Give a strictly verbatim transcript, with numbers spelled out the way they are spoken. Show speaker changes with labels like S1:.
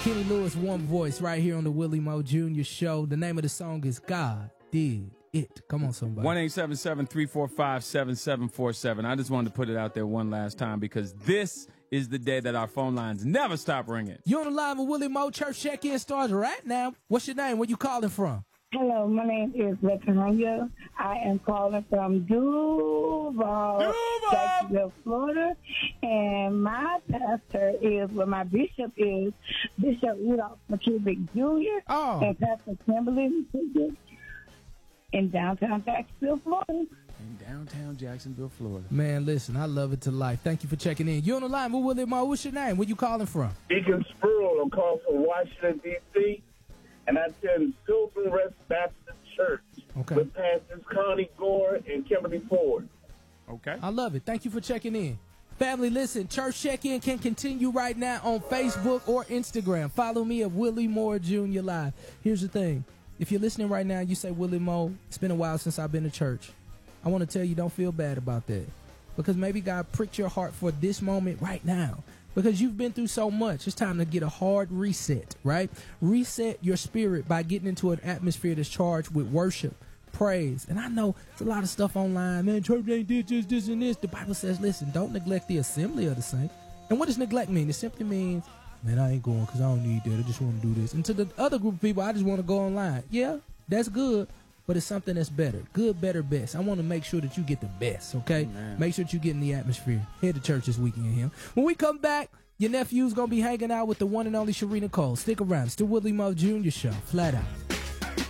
S1: Kenny Lewis, One Voice, right here on the Willie Moore Junior Show. The name of the song is God Did It. Come on, somebody.
S2: one eight seven seven, three four five, seven seven four seven. I just wanted to put it out there one last time because this is the day that our phone lines never stop ringing.
S1: You're on the line with Willie Moore. Church check-in starts right now. What's your name? Where you calling from?
S3: Hello, my name is Latanya. I am calling from Duval,
S2: Duval!
S3: Jacksonville, Florida. And my pastor is, well, my bishop is Bishop Rudolph McKibbick Junior
S1: Oh.
S3: And Pastor Kimberly McKibbick in downtown Jacksonville, Florida.
S2: In downtown Jacksonville, Florida.
S1: Man, listen, I love it to life. Thank you for checking in. You're on the line with Willie Moore. What's your name? Where you calling from?
S4: Deacon Spruill. I'm calling from Washington, D C, and I attend Pilgrim Rest Baptist Church
S1: Okay.
S4: with Pastors Connie Gore and Kimberly Ford.
S2: Okay.
S1: I love it. Thank you for checking in. Family, listen, church check-in can continue right now on Facebook or Instagram. Follow me at Willie Moore Junior Live. Here's the thing. If you're listening right now, you say, Willie Moore, it's been a while since I've been to church. I want to tell you, don't feel bad about that. Because maybe God pricked your heart for this moment right now. Because you've been through so much. It's time to get a hard reset, right? Reset your spirit by getting into an atmosphere that's charged with worship, praise. And I know it's a lot of stuff online. Man, church ain't did just this and this. The Bible says, listen, don't neglect the assembly of the saints. And what does neglect mean? It simply means, man, I ain't going because I don't need that. I just want to do this. And to the other group of people, I just want to go online. Yeah, that's good. But it's something that's better. Good, better, best. I want to make sure that you get the best, okay?
S2: Amen.
S1: Make sure that you get in the atmosphere. Head to church this weekend here. When we come back, your nephew's going to be hanging out with the one and only Sharina Cole. Stick around. It's the Willie Moore Junior Show. Flat out.